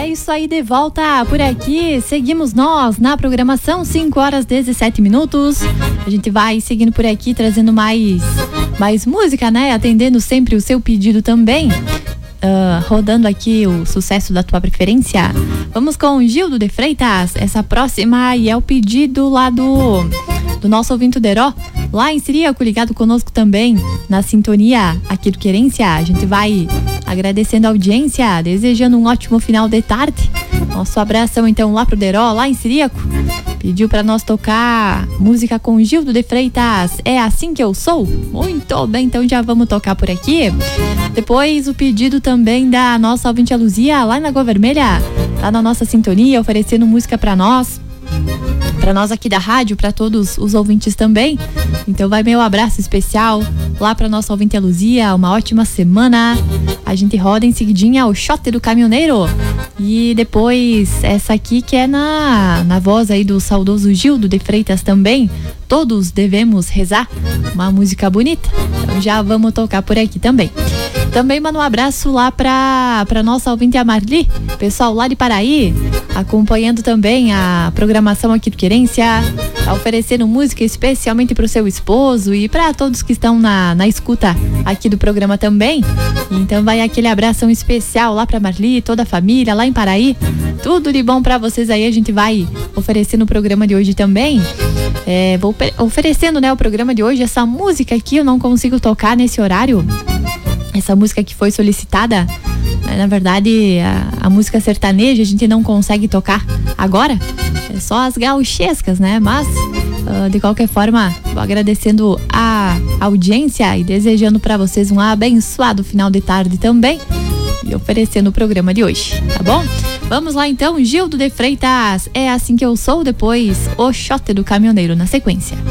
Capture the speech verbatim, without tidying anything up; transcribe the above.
isso aí, de volta por aqui. Seguimos nós na programação, cinco horas e dezessete minutos. A gente vai seguindo por aqui, trazendo mais, mais música, né? Atendendo sempre o seu pedido também. Uh, rodando aqui o sucesso da tua preferência. Vamos com Gildo de Freitas. Essa próxima e é o pedido lá do, do nosso ouvinte Deró, lá em Siríaco, ligado conosco também na sintonia aqui do Querência. A gente vai agradecendo a audiência, desejando um ótimo final de tarde. Nosso abração então lá pro Deró, lá em Siríaco. Pediu pra nós tocar música com Gildo de Freitas, É Assim Que Eu Sou? Muito bem, então já vamos tocar por aqui. Depois o pedido também da nossa ouvinte Luzia, lá na Água Vermelha, tá na nossa sintonia, oferecendo música pra nós. Pra nós aqui da rádio, pra todos os ouvintes também. Então vai meu abraço especial lá pra nossa ouvinte Luzia, uma ótima semana. A gente roda em seguidinha o Shot do Caminhoneiro. E depois essa aqui que é na, na voz aí do saudoso Gildo de Freitas também. Todos devemos rezar. Uma música bonita. Então já vamos tocar por aqui também. Também mando um abraço lá pra, pra nossa ouvinte a Marli, pessoal lá de Paraí, acompanhando também a programação aqui do Querência, tá oferecendo música especialmente pro seu esposo e pra todos que estão na, na escuta aqui do programa também. Então vai aquele abração especial lá pra Marli, toda a família lá em Paraí. Tudo de bom pra vocês aí, a gente vai oferecer no programa de hoje também. É, vou oferecendo, né, o programa de hoje, essa música aqui eu não consigo tocar nesse horário. Essa música que foi solicitada, na verdade, a, a música sertaneja a gente não consegue tocar agora, é só as gauchescas, né? Mas, uh, de qualquer forma, vou agradecendo a audiência e desejando para vocês um abençoado final de tarde também e oferecendo o programa de hoje, tá bom? Vamos lá então, Gildo de Freitas, É Assim Que Eu Sou, depois o Shot do Caminhoneiro na sequência.